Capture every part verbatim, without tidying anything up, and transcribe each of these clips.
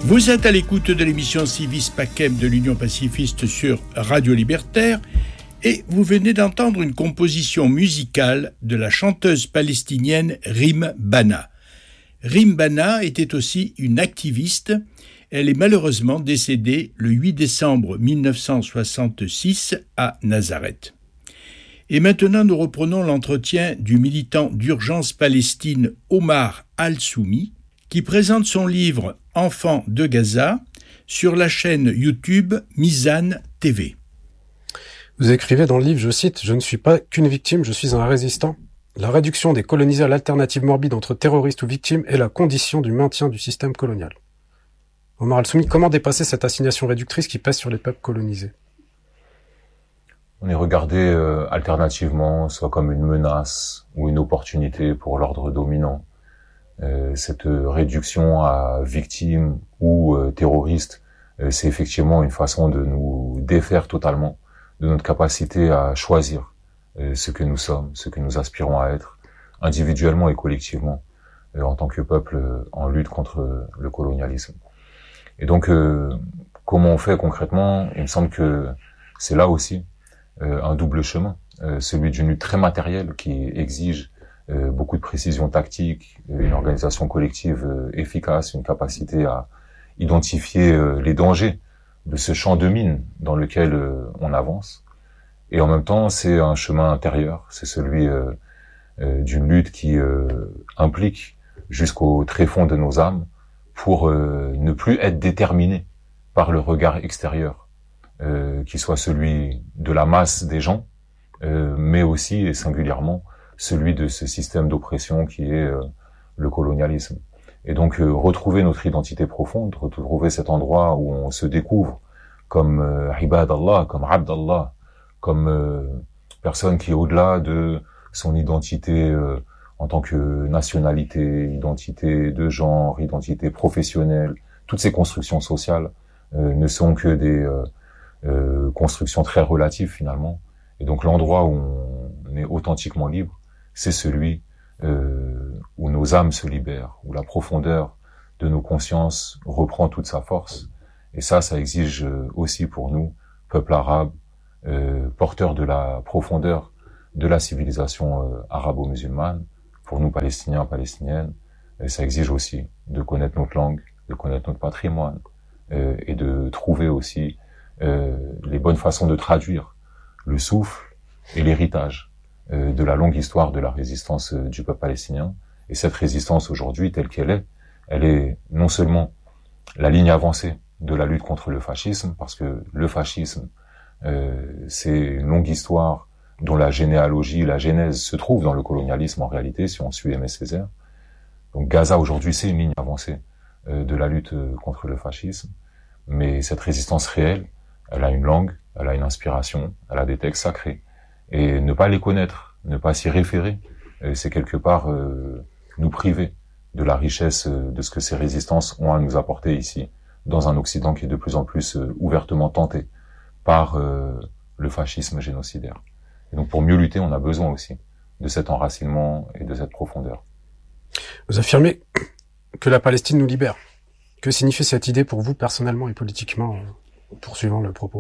Vous êtes à l'écoute de l'émission Civis Pacem de l'Union pacifiste sur Radio Libertaire et vous venez d'entendre une composition musicale de la chanteuse palestinienne Rim Bana. Rim Bana était aussi une activiste. Elle est malheureusement décédée le huit décembre mille neuf cent soixante-six à Nazareth. Et maintenant, nous reprenons l'entretien du militant d'Urgence Palestine Omar Al-Soumi, qui présente son livre « Enfants de Gaza » sur la chaîne YouTube Mizan T V. Vous écrivez dans le livre, je cite, « Je ne suis pas qu'une victime, je suis un résistant. La réduction des colonisés à l'alternative morbide entre terroristes ou victimes est la condition du maintien du système colonial. » Omar Al-Soumi, comment dépasser cette assignation réductrice qui pèse sur les peuples colonisés ? On est regardé euh, alternativement, soit comme une menace ou une opportunité pour l'ordre dominant. Euh, cette réduction à victimes ou euh, terroristes, euh, c'est effectivement une façon de nous défaire totalement de notre capacité à choisir euh, ce que nous sommes, ce que nous aspirons à être, individuellement et collectivement, euh, en tant que peuple euh, en lutte contre euh, le colonialisme. Et donc, euh, comment on fait concrètement ? Il me semble que c'est là aussi euh, un double chemin, euh, celui d'une lutte très matérielle qui exige Euh, beaucoup de précision tactique, une organisation collective euh, efficace, une capacité à identifier euh, les dangers de ce champ de mine dans lequel euh, on avance. Et en même temps, c'est un chemin intérieur, c'est celui euh, euh, d'une lutte qui euh, implique jusqu'au tréfonds de nos âmes pour euh, ne plus être déterminé par le regard extérieur, euh, qui soit celui de la masse des gens, euh, mais aussi et singulièrement celui de ce système d'oppression qui est euh, le colonialisme. Et donc euh, retrouver notre identité profonde, retrouver cet endroit où on se découvre comme euh, ibad Allah, comme abd Allah, comme euh, personne qui est au-delà de son identité euh, en tant que nationalité, identité de genre, identité professionnelle. Toutes ces constructions sociales euh, ne sont que des euh, euh, constructions très relatives finalement. Et donc l'endroit où on est authentiquement libre, c'est celui euh, où nos âmes se libèrent, où la profondeur de nos consciences reprend toute sa force. Et ça, ça exige aussi pour nous, peuple arabe, euh, porteur de la profondeur de la civilisation euh, arabo-musulmane, pour nous Palestiniens, Palestiniennes, et ça exige aussi de connaître notre langue, de connaître notre patrimoine, euh, et de trouver aussi euh, les bonnes façons de traduire le souffle et l'héritage de la longue histoire de la résistance du peuple palestinien. Et cette résistance aujourd'hui, telle qu'elle est, elle est non seulement la ligne avancée de la lutte contre le fascisme, parce que le fascisme, euh, c'est une longue histoire dont la généalogie, la genèse se trouve dans le colonialisme en réalité, si on suit Aimé Césaire. Donc Gaza aujourd'hui, c'est une ligne avancée euh, de la lutte contre le fascisme. Mais cette résistance réelle, elle a une langue, elle a une inspiration, elle a des textes sacrés. Et ne pas les connaître, ne pas s'y référer, c'est quelque part euh, nous priver de la richesse de ce que ces résistances ont à nous apporter ici, dans un Occident qui est de plus en plus euh, ouvertement tenté par euh, le fascisme génocidaire. Et donc pour mieux lutter, on a besoin aussi de cet enracinement et de cette profondeur. Vous affirmez que la Palestine nous libère. Que signifie cette idée pour vous personnellement et politiquement, en poursuivant le propos ?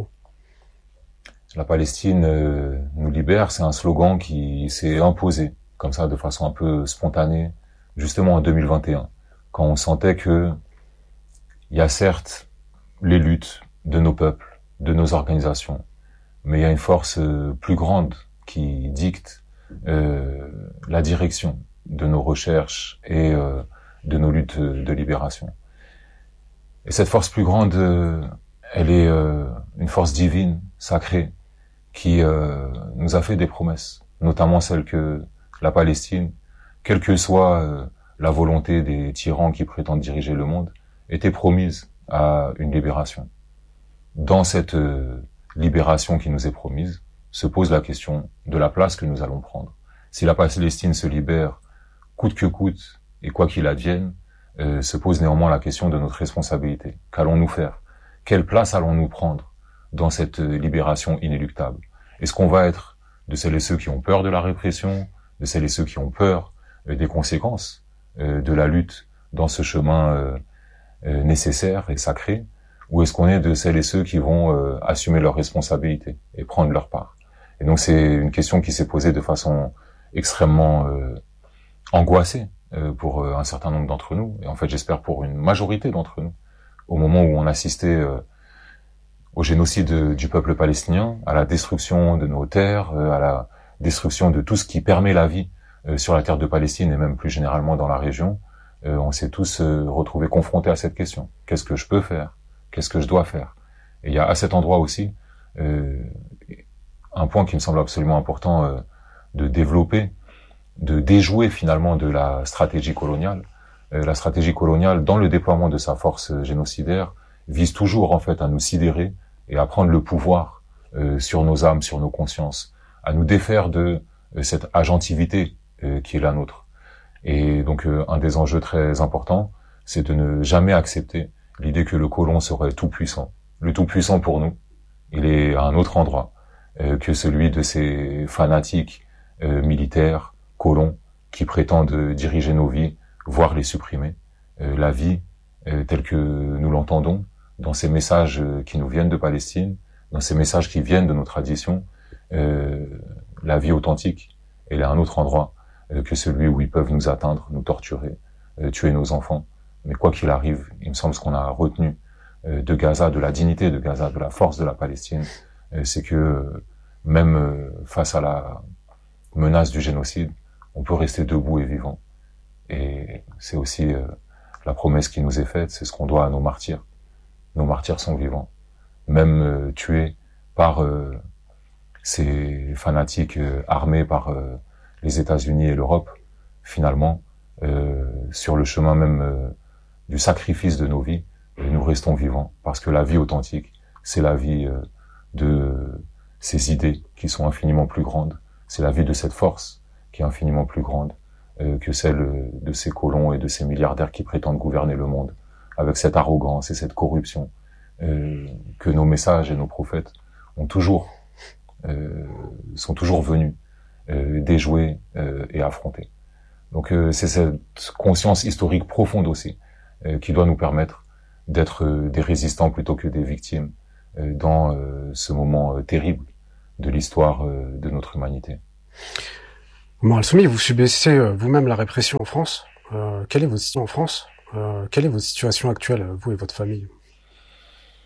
La Palestine euh, nous libère, c'est un slogan qui s'est imposé, comme ça, de façon un peu spontanée, justement en deux mille vingt et un, quand on sentait que il y a certes les luttes de nos peuples, de nos organisations, mais il y a une force euh, plus grande qui dicte euh, la direction de nos recherches et euh, de nos luttes de libération. Et cette force plus grande, euh, elle est euh, une force divine, sacrée, qui euh, nous a fait des promesses, notamment celle que la Palestine, quelle que soit euh, la volonté des tyrans qui prétendent diriger le monde, était promise à une libération. Dans cette euh, libération qui nous est promise, se pose la question de la place que nous allons prendre. Si la Palestine se libère, coûte que coûte, et quoi qu'il advienne, euh, se pose néanmoins la question de notre responsabilité. Qu'allons-nous faire ? Quelle place allons-nous prendre dans cette libération inéluctable? Est-ce qu'on va être de celles et ceux qui ont peur de la répression, de celles et ceux qui ont peur euh, des conséquences euh, de la lutte dans ce chemin euh, euh, nécessaires et sacrées, ou est-ce qu'on est de celles et ceux qui vont euh, assumer leurs responsabilités et prendre leur part? Et donc c'est une question qui s'est posée de façon extrêmement euh, angoissée euh, pour euh, un certain nombre d'entre nous, et en fait j'espère pour une majorité d'entre nous, au moment où on assistait euh, au génocide du peuple palestinien, à la destruction de nos terres, euh, à la destruction de tout ce qui permet la vie euh, sur la terre de Palestine et même plus généralement dans la région. Euh, on s'est tous euh, retrouvés confrontés à cette question. Qu'est-ce que je peux faire? Qu'est-ce que je dois faire? Et il y a à cet endroit aussi euh, un point qui me semble absolument important euh, de développer, de déjouer finalement de la stratégie coloniale. Euh, la stratégie coloniale, dans le déploiement de sa force génocidaire, vise toujours en fait à nous sidérer et à prendre le pouvoir euh, sur nos âmes, sur nos consciences, à nous défaire de euh, cette agentivité euh, qui est la nôtre. Et donc euh, un des enjeux très importants, c'est de ne jamais accepter l'idée que le colon serait tout puissant. Le tout puissant pour nous, il est à un autre endroit euh, que celui de ces fanatiques euh, militaires, colons, qui prétendent diriger nos vies, voire les supprimer. Euh, la vie euh, telle que nous l'entendons, dans ces messages qui nous viennent de Palestine, dans ces messages qui viennent de nos traditions, euh, la vie authentique, elle est à un autre endroit euh, que celui où ils peuvent nous atteindre, nous torturer, euh, tuer nos enfants. Mais quoi qu'il arrive, il me semble ce qu'on a retenu euh, de Gaza, de la dignité de Gaza, de la force de la Palestine, euh, c'est que euh, même euh, face à la menace du génocide, on peut rester debout et vivant. Et c'est aussi euh, la promesse qui nous est faite, c'est ce qu'on doit à nos martyrs. Nos martyrs sont vivants, même euh, tués par euh, ces fanatiques euh, armés par euh, les États-Unis et l'Europe. Finalement, euh, sur le chemin même euh, du sacrifice de nos vies, euh, nous restons vivants, parce que la vie authentique, c'est la vie euh, de ces idées qui sont infiniment plus grandes, c'est la vie de cette force qui est infiniment plus grande euh, que celle de ces colons et de ces milliardaires qui prétendent gouverner le monde, avec cette arrogance et cette corruption euh, que nos messages et nos prophètes ont toujours, euh, sont toujours venus euh, déjouer euh, et affronter. Donc euh, c'est cette conscience historique profonde aussi euh, qui doit nous permettre d'être euh, des résistants plutôt que des victimes euh, dans euh, ce moment euh, terrible de l'histoire euh, de notre humanité. Omar El-Soumi, vous subissez euh, vous-même la répression en France. Euh, quelle est votre situation en France euh, Quelle est votre situation actuelle, vous et votre famille?